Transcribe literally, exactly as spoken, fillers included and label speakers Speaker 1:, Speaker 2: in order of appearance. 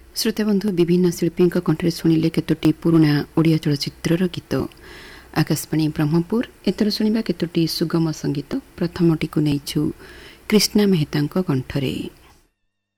Speaker 1: श्रोताबंधु विभिन्न शिल्पी कंठरे शुणिले केतोटी पुराणा ओडिया चलचित्रर गीत। आकाशवाणी ब्रह्मपुर एतर शुणिबा केतोटी सुगम संगीत। प्रथमटी को नैछु कृष्णा मेहता कंठरे।